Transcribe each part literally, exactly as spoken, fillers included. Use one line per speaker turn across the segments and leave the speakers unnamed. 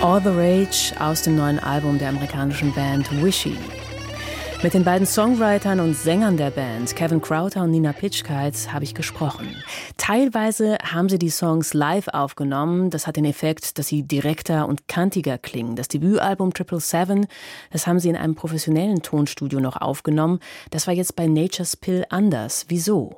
All the Rage aus dem neuen Album der amerikanischen Band Wishy. Mit den beiden Songwritern und Sängern der Band, Kevin Crowther und Nina Pitschkeit, habe ich gesprochen. Teilweise haben sie die Songs live aufgenommen. Das hat den Effekt, dass sie direkter und kantiger klingen. Das Debütalbum Triple Seven, das haben sie in einem professionellen Tonstudio noch aufgenommen. Das war jetzt bei Nature's Pill anders. Wieso?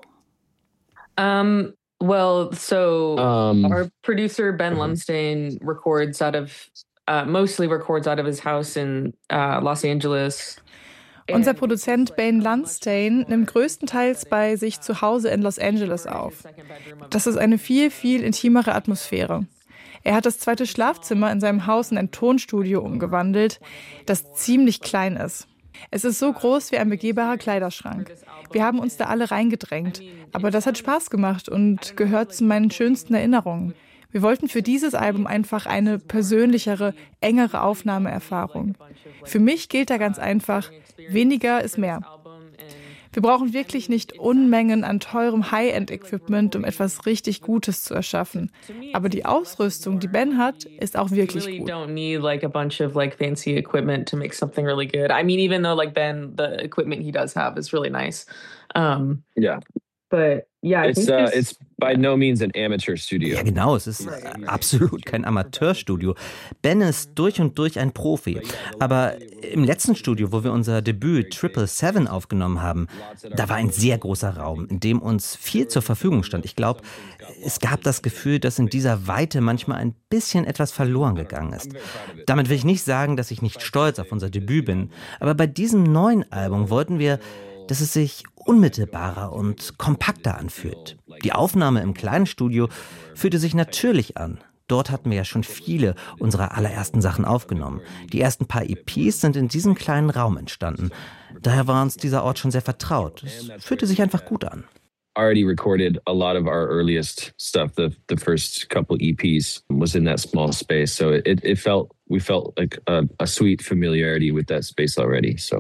Um, well, so um, our producer Ben uh-huh. Lumsdaine records out of, uh, mostly records out of his house in uh, Los Angeles.
Unser Produzent Ben Lumsdaine nimmt größtenteils bei sich zu Hause in Los Angeles auf. Das ist eine viel, viel intimere Atmosphäre. Er hat das zweite Schlafzimmer in seinem Haus in ein Tonstudio umgewandelt, das ziemlich klein ist. Es ist so groß wie ein begehbarer Kleiderschrank. Wir haben uns da alle reingedrängt, aber das hat Spaß gemacht und gehört zu meinen schönsten Erinnerungen. Wir wollten für dieses Album einfach eine persönlichere, engere Aufnahmeerfahrung. Für mich gilt da ganz einfach, weniger ist mehr. Wir brauchen wirklich nicht Unmengen an teurem High-End-Equipment, um etwas richtig Gutes zu erschaffen. Aber die Ausrüstung, die Ben hat, ist auch wirklich gut.
Don't need like a bunch of like fancy equipment to make something really good. I mean, even though like Ben, the equipment he does have is really nice. Um,
yeah.
But yeah, I
it's
think
uh, it's by no means an amateur studio.
Ja, genau, es ist absolut kein Amateurstudio. Ben ist durch und durch ein Profi. Aber im letzten Studio, wo wir unser Debüt Triple Seven aufgenommen haben, da war ein sehr großer Raum, in dem uns viel zur Verfügung stand. Ich glaube, es gab das Gefühl, dass in dieser Weite manchmal ein bisschen etwas verloren gegangen ist. Damit will ich nicht sagen, dass ich nicht stolz auf unser Debüt bin. Aber bei diesem neuen Album wollten wir, dass es sich unmittelbarer und kompakter anfühlt. Die Aufnahme im kleinen Studio fühlte sich natürlich an. Dort hatten wir ja schon viele unserer allerersten Sachen aufgenommen. Die ersten paar E Ps sind in diesem kleinen Raum entstanden. Daher war uns dieser Ort schon sehr vertraut. Es fühlte sich einfach gut an.
Already recorded a lot of our earliest stuff. The the first couple E Ps was in that small space, so it it felt we felt like a, a sweet familiarity with that space already. So.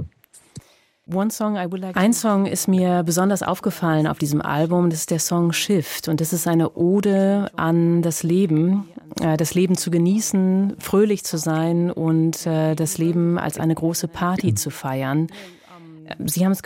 Ein Song ist mir besonders aufgefallen auf diesem Album, das ist der Song Shift. Und das ist eine Ode an das Leben, das Leben zu genießen, fröhlich zu sein und das Leben als eine große Party zu feiern. Sie haben es